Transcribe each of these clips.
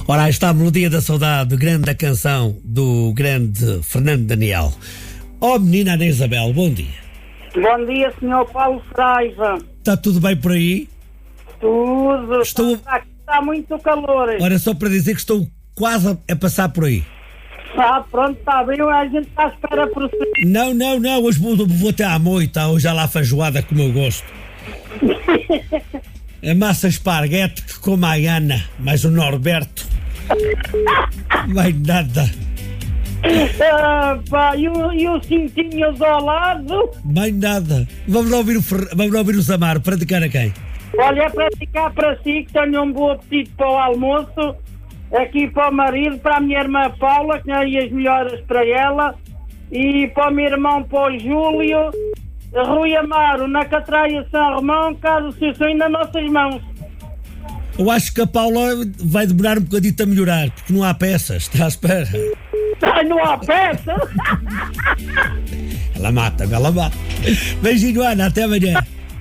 Ora, aí está a melodia da saudade, grande da canção do grande Fernando Daniel. Oh, menina Ana Isabel, bom dia. Bom dia, Sr. Paulo Saraiva. Está tudo bem por aí? Tudo. Está muito calor. Ora, só para dizer que estou quase a passar por aí. Pronto, está bem, a gente está à espera por si. Não, hoje vou até à moita, hoje há lá feijoada como eu gosto. A massa esparguete que como a Ana, mais o Norberto. Vai nada. E os cintinhos ao lado? Bem nada. Vamos lá ouvir o Zamar. Praticar a quem? Olha, é praticar para si, que tenho um bom apetite para o almoço. Aqui para o marido, para a minha irmã Paula, que aí as melhoras para ela. E para o meu irmão, para o Júlio. Rui Amaro, na Catraia São Romão, Casa do Seu Sonho, nas nossas mãos. Eu acho que a Paula vai demorar um bocadinho a melhorar, porque não há peças. Está à espera. Não há peça? Ela mata. Beijinho, Ana, até amanhã.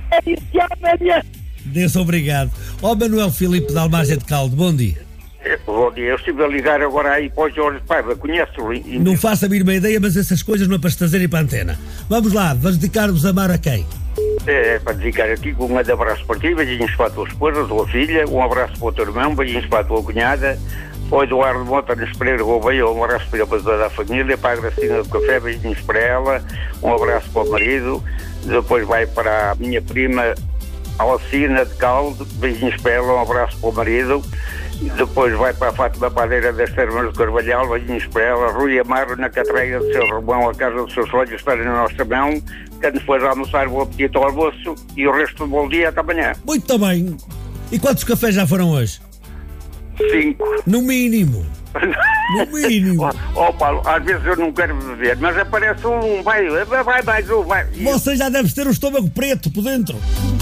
Deus obrigado. Manuel Filipe de Almagem de Caldo, bom dia. Bom dia, eu estive a ligar agora aí para o Jorge Paiva, conhece-o? Não faço a mínima ideia, mas essas coisas não é para se trazerem para a antena. Vamos lá, vamos dedicar-vos a amar a quem? É para dedicar aqui com um grande abraço para ti, beijinhos para a tua esposa, a tua filha, um abraço para o teu irmão, beijinhos para a tua cunhada, para o Eduardo Montanes Pereira Gouveia, um abraço para toda a família, para a Gracina do Café, beijinhos para ela, um abraço para o marido, depois vai para a minha prima Alcina de Caldo, beijinhos para ela, um abraço para o marido. Depois vai para a Fátima Padeira das Termas do Carvalhal, beijinhos para ela. Rui Amaro, na Catraia do Seu Romão, a Casa dos Seus Sonhos, está na nossa mão. Quando for almoçar, bom apetite ao almoço e o resto do bom dia, até amanhã. Muito bem. E quantos cafés já foram hoje? 5. No mínimo. No mínimo. Paulo, às vezes eu não quero beber, mas aparece um, vai mais um, vai. Você já deve ter o estômago preto por dentro.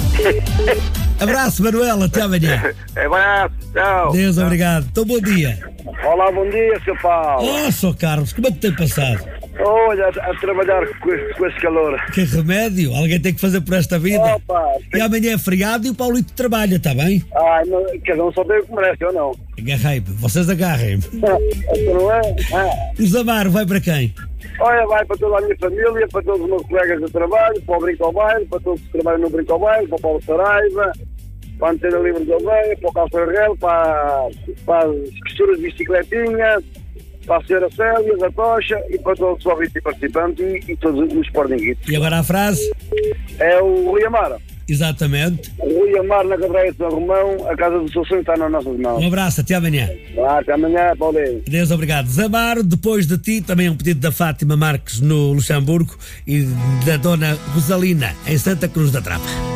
Abraço, Manuel, até amanhã. Abraço, tchau. Deus, obrigado. Então, bom dia. Olá, bom dia, Sr. Paulo. Sr. Carlos, como é que tem passado? Olha, a trabalhar com esse calor. Que remédio, alguém tem que fazer por esta vida. E amanhã é feriado e o Paulito trabalha, está bem? Não, cada um só tem o que merece, eu não. Agarrei-me, vocês agarrem-me. Não é? O Zamar vai para quem? Olha, vai para toda a minha família, para todos os meus colegas de trabalho, para o Brinco ao Baile, para todos que trabalham no Brinco ao Baile, para o Paulo Saraiva, para a Antena Livre de Alveia, para o Calço Real, para as costuras de bicicletinha, para a Senhora Célia, da Tocha e para todos os ouvintes e participantes e todos os sportinguitos. E agora a frase? É o Rui Amaro. Exatamente. Rui Amaro, na Catraia de São Romão, a Casa do Seu Sonho está nas nossas mãos. Um abraço, até amanhã. Até amanhã, Paulinho. Deus, obrigado. Zamar, depois de ti, também um pedido da Fátima Marques no Luxemburgo e da Dona Rosalina, em Santa Cruz da Trapa.